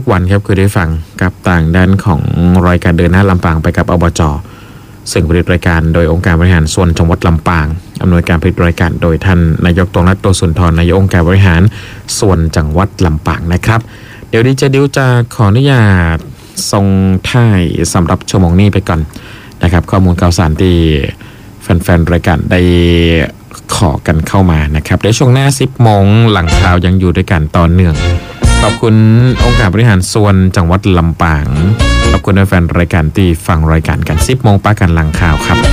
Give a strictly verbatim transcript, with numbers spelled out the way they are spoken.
วันครับคือได้ฟังกับต่างด้านของรายการเดินหน้าลำปางไปกับอบจ.ซึ่งผลิตรายการโดยองค์การบริหารส่วนจังหวัดลำปางอำนวยการผลิตรายการโดยท่านนายกตงรัตน์ โตสุนทรนายกองค์การบริหารส่วนจังหวัดลำปางนะครับเดี๋ยวดีเจดิวจะขออนุญาตส่งท้ายสำหรับชั่วโมงนี้ไปก่อนนะครับข้อมูลข่าวสารที่แฟนๆรายการได้ขอกันเข้ามานะครับเดี๋ยวช่วงหน้า สิบโมงหลังข่าวยังอยู่ด้วยกันต่อเนื่องขอบคุณองค์การบริหารส่วนจังหวัดลำปางขอบคุณแฟนรายการที่ฟังรายการกัน สิบโมงป้ากันหลังข่าวครับ